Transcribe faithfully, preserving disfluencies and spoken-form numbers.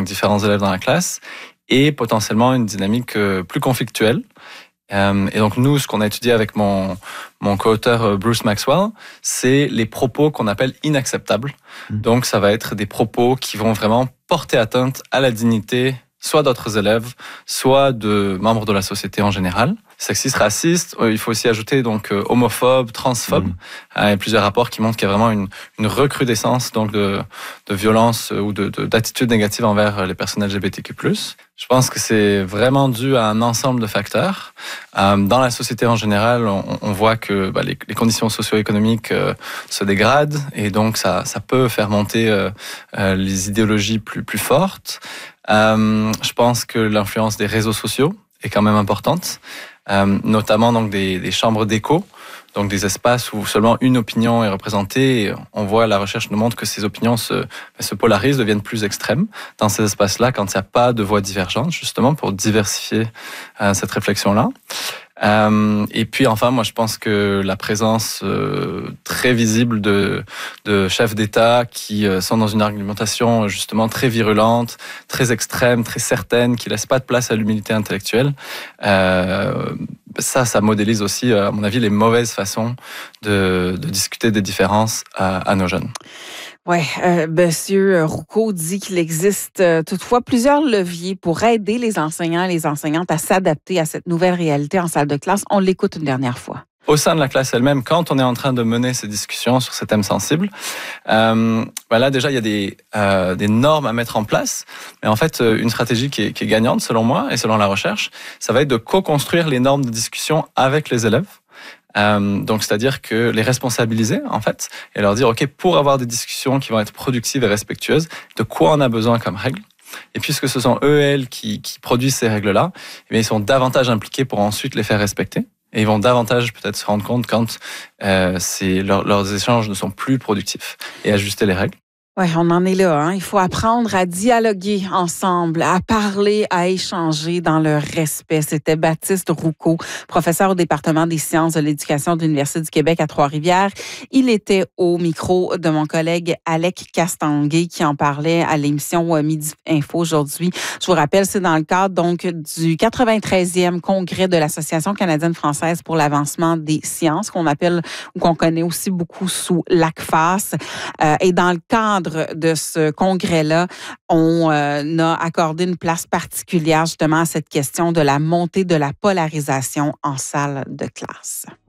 donc différents élèves dans la classe, et potentiellement une dynamique euh, plus conflictuelle. Euh, et donc nous, ce qu'on a étudié avec mon, mon co-auteur Bruce Maxwell, c'est les propos qu'on appelle inacceptables. Mmh. Donc ça va être des propos qui vont vraiment porter atteinte à la dignité soit d'autres élèves, soit de membres de la société en général. Sexiste, raciste, il faut aussi ajouter donc homophobe, transphobe. Mmh. Il y a plusieurs rapports qui montrent qu'il y a vraiment une, une recrudescence donc de, de violence ou de, de, d'attitudes négatives envers les personnes L G B T Q plus. Je pense que c'est vraiment dû à un ensemble de facteurs. Dans la société en général, on, on voit que bah, les, les conditions socio-économiques euh, se dégradent et donc ça, ça peut faire monter euh, euh, les idéologies plus, plus fortes. Euh, je pense que l'influence des réseaux sociaux est quand même importante, euh, notamment donc des, des chambres d'écho, donc des espaces où seulement une opinion est représentée. Et on voit, la recherche nous montre que ces opinions se, se polarisent, deviennent plus extrêmes dans ces espaces-là quand il n'y a pas de voix divergentes, justement pour diversifier euh, cette réflexion-là. Euh, et puis enfin, moi je pense que la présence euh, très visible de, de chefs d'État qui euh, sont dans une argumentation justement très virulente, très extrême, très certaine, qui laisse pas de place à l'humilité intellectuelle, euh, ça, ça modélise aussi, à mon avis, les mauvaises façons de, de discuter des différences à, à nos jeunes. Oui, euh, Monsieur Roucault dit qu'il existe euh, toutefois plusieurs leviers pour aider les enseignants et les enseignantes à s'adapter à cette nouvelle réalité en salle de classe. On l'écoute une dernière fois. Au sein de la classe elle-même, quand on est en train de mener ces discussions sur ces thèmes sensibles, euh, ben là déjà il y a des, euh, des normes à mettre en place. Mais en fait, une stratégie qui est, qui est gagnante selon moi et selon la recherche, ça va être de co-construire les normes de discussion avec les élèves. Euh, donc, c'est-à-dire que les responsabiliser, en fait, et leur dire, OK, pour avoir des discussions qui vont être productives et respectueuses, de quoi on a besoin comme règles. Et puisque ce sont eux et elles qui, qui produisent ces règles-là, eh bien, ils sont davantage impliqués pour ensuite les faire respecter. Et ils vont davantage peut-être se rendre compte quand euh, c'est, leur, leurs échanges ne sont plus productifs et ajuster les règles. Oui, on en est là. Hein? Il faut apprendre à dialoguer ensemble, à parler, à échanger dans le respect. C'était Baptiste Roucault, professeur au département des sciences de l'éducation de l'Université du Québec à Trois-Rivières. Il était au micro de mon collègue Alec Castonguay qui en parlait à l'émission Midi Info aujourd'hui. Je vous rappelle, c'est dans le cadre donc du quatre-vingt-treizième congrès de l'Association canadienne-française pour l'avancement des sciences, qu'on appelle ou qu'on connaît aussi beaucoup sous l'A C F A S. Euh, et dans le cadre de ce congrès-là, on euh, a accordé une place particulière justement à cette question de la montée de la polarisation en salle de classe.